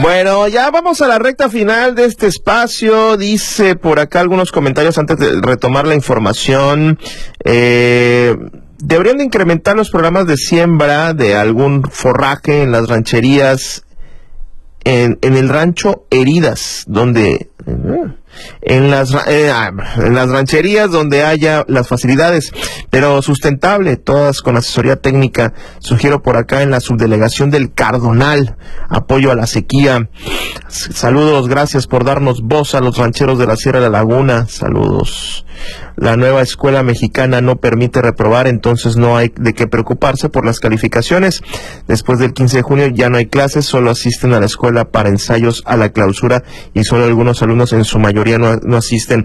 Bueno, ya vamos a la recta final de este espacio. Dice por acá algunos comentarios antes de retomar la información. Deberían de incrementar los programas de siembra de algún forraje en las rancherías, en el rancho Heridas, donde en las rancherías donde haya las facilidades, pero sustentable, todas con asesoría técnica. Sugiero por acá en la subdelegación del Cardonal, apoyo a la sequía. Saludos, gracias por darnos voz a los rancheros de la Sierra de la Laguna. Saludos. La nueva escuela mexicana no permite reprobar, entonces no hay de qué preocuparse por las calificaciones. Después del 15 de junio ya no hay clases, solo asisten a la escuela para ensayos a la clausura y solo algunos alumnos, en su mayoría, no asisten.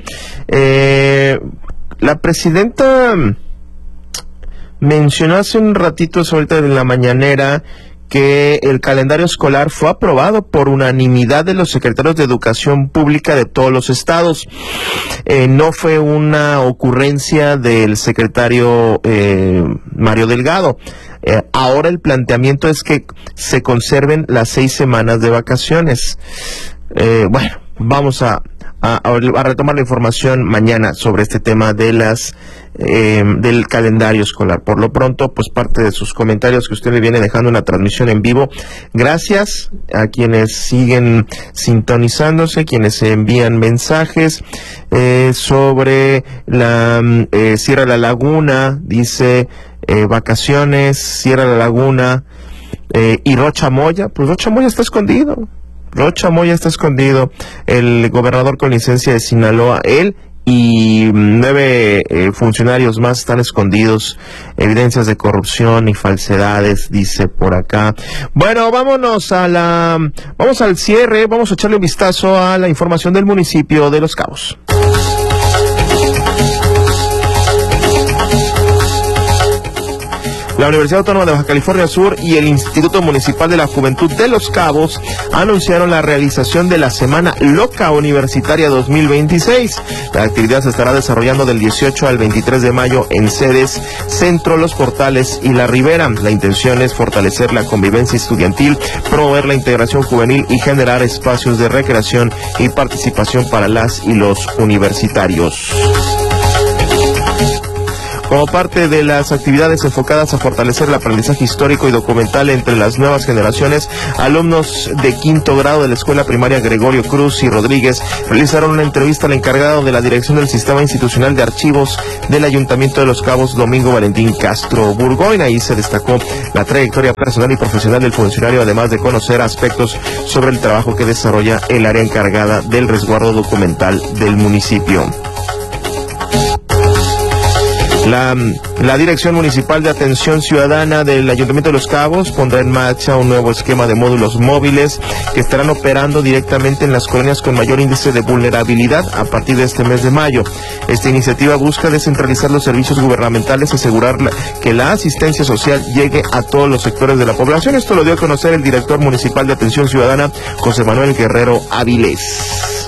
La presidenta mencionó hace un ratito, ahorita en la mañanera, que el calendario escolar fue aprobado por unanimidad de los secretarios de Educación Pública de todos los estados. No fue una ocurrencia del secretario Mario Delgado. Ahora el planteamiento es que se conserven las 6 semanas de vacaciones. Bueno, vamos a retomar la información mañana sobre este tema de del calendario escolar. Por lo pronto, pues parte de sus comentarios que usted me viene dejando en la transmisión en vivo. Gracias a quienes siguen sintonizándose, quienes envían mensajes sobre la Sierra de la Laguna. Dice vacaciones, Sierra de la Laguna y Rocha Moya. Pues Rocha Moya está escondido. Rocha Moya está escondido. El gobernador con licencia de Sinaloa, él y 9 funcionarios más están escondidos. Evidencias de corrupción y falsedades, dice por acá. Bueno, vamos al cierre. Vamos a echarle un vistazo a la información del municipio de Los Cabos. La Universidad Autónoma de Baja California Sur y el Instituto Municipal de la Juventud de Los Cabos anunciaron la realización de la Semana Loca Universitaria 2026. La actividad se estará desarrollando del 18 al 23 de mayo en sedes Centro, Los Portales y La Ribera. La intención es fortalecer la convivencia estudiantil, promover la integración juvenil y generar espacios de recreación y participación para las y los universitarios. Como parte de las actividades enfocadas a fortalecer el aprendizaje histórico y documental entre las nuevas generaciones, alumnos de 5º grado de la Escuela Primaria Gregorio Cruz y Rodríguez realizaron una entrevista al encargado de la Dirección del Sistema Institucional de Archivos del Ayuntamiento de Los Cabos, Domingo Valentín Castro Burgoyne. Ahí se destacó la trayectoria personal y profesional del funcionario, además de conocer aspectos sobre el trabajo que desarrolla el área encargada del resguardo documental del municipio. La Dirección Municipal de Atención Ciudadana del Ayuntamiento de Los Cabos pondrá en marcha un nuevo esquema de módulos móviles que estarán operando directamente en las colonias con mayor índice de vulnerabilidad a partir de este mes de mayo. Esta iniciativa busca descentralizar los servicios gubernamentales y asegurar que la asistencia social llegue a todos los sectores de la población. Esto lo dio a conocer el director municipal de Atención Ciudadana, José Manuel Guerrero Avilés.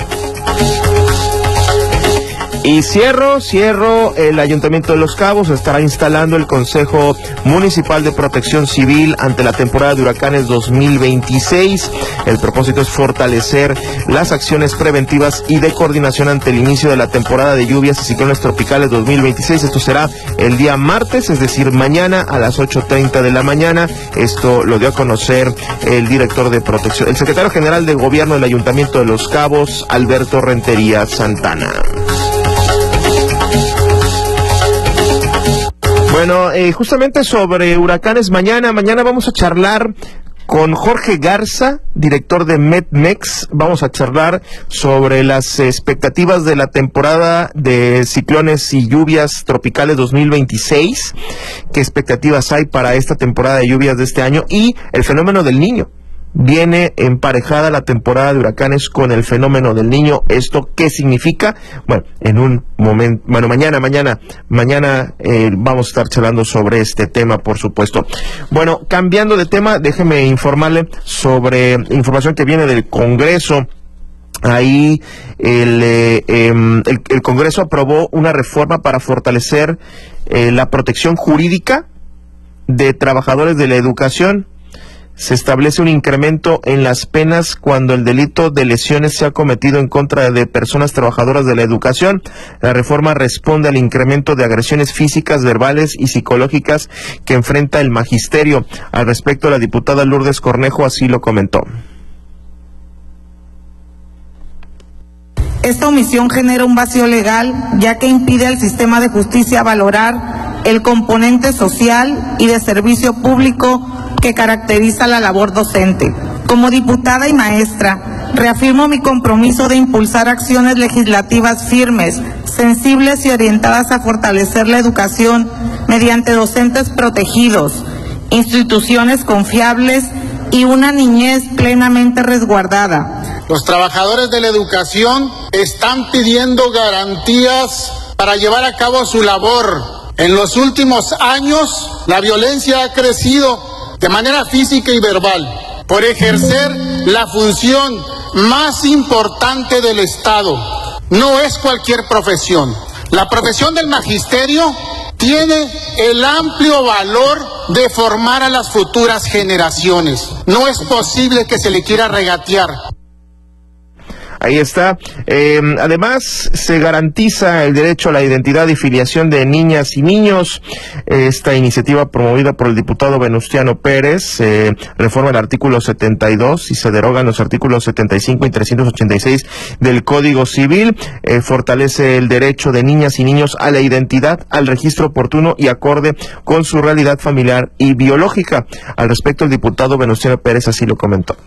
Y cierro, el Ayuntamiento de Los Cabos estará instalando el Consejo Municipal de Protección Civil ante la temporada de huracanes 2026. El propósito es fortalecer las acciones preventivas y de coordinación ante el inicio de la temporada de lluvias y ciclones tropicales 2026. Esto será el día martes, es decir, mañana a las 8:30 de la mañana. Esto lo dio a conocer el director de protección, el secretario general de Gobierno del Ayuntamiento de Los Cabos, Alberto Rentería Santana. Bueno, justamente sobre huracanes, mañana vamos a charlar con Jorge Garza, director de MEDMEX. Vamos a charlar sobre las expectativas de la temporada de ciclones y lluvias tropicales 2026. ¿Qué expectativas hay para esta temporada de lluvias de este año? Y el fenómeno del Niño. Viene emparejada la temporada de huracanes con el fenómeno del Niño. ¿Esto qué significa? Bueno, en un momento, mañana vamos a estar charlando sobre este tema, por supuesto. Bueno, cambiando de tema, déjeme informarle sobre información que viene del Congreso. Ahí el Congreso aprobó una reforma para fortalecer la protección jurídica de trabajadores de la educación. se establece un incremento en las penas cuando el delito de lesiones se ha cometido en contra de personas trabajadoras de la educación. La reforma responde al incremento de agresiones físicas, verbales y psicológicas que enfrenta el magisterio. Al respecto, la diputada Lourdes Cornejo así lo comentó. Esta omisión genera un vacío legal, ya que impide al sistema de justicia valorar el componente social y de servicio público que caracteriza la labor docente. Como diputada y maestra, reafirmo mi compromiso de impulsar acciones legislativas firmes, sensibles y orientadas a fortalecer la educación mediante docentes protegidos, instituciones confiables y una niñez plenamente resguardada. Los trabajadores de la educación están pidiendo garantías para llevar a cabo su labor. En los últimos años, la violencia ha crecido de manera física y verbal por ejercer la función más importante del Estado. No es cualquier profesión. La profesión del magisterio tiene el amplio valor de formar a las futuras generaciones. No es posible que se le quiera regatear. Ahí está. Además, se garantiza el derecho a la identidad y filiación de niñas y niños. Esta iniciativa promovida por el diputado Venustiano Pérez reforma el artículo 72 y se derogan los artículos 75 y 386 del Código Civil. Fortalece el derecho de niñas y niños a la identidad, al registro oportuno y acorde con su realidad familiar y biológica. Al respecto, el diputado Venustiano Pérez así lo comentó.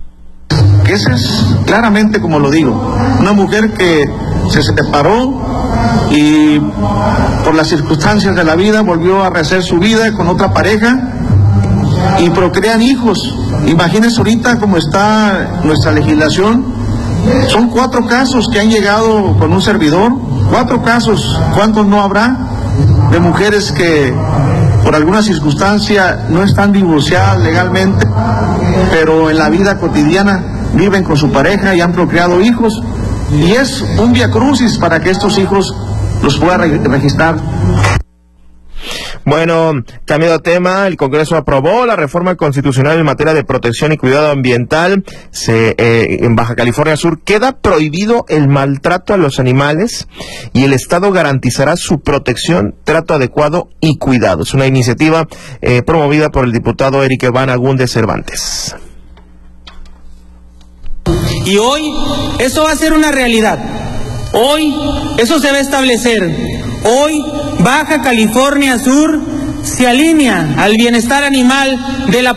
Esa es claramente como lo digo, una mujer que se separó y por las circunstancias de la vida volvió a rehacer su vida con otra pareja y procrean hijos. Imagínense ahorita cómo está nuestra legislación. Son 4 casos que han llegado con un servidor, 4 casos, ¿cuántos no habrá? De mujeres que por alguna circunstancia no están divorciadas legalmente, pero en la vida cotidiana viven con su pareja y han procreado hijos, y es un viacrucis para que estos hijos los pueda registrar. Bueno, cambiando de tema, el Congreso aprobó la reforma constitucional en materia de protección y cuidado ambiental. En Baja California Sur queda prohibido el maltrato a los animales y el Estado garantizará su protección, trato adecuado y cuidado. Es una iniciativa promovida por el diputado Eric Eván Agúndez Cervantes. Y hoy eso va a ser una realidad. Hoy eso se va a establecer. Hoy Baja California Sur se alinea al bienestar animal de la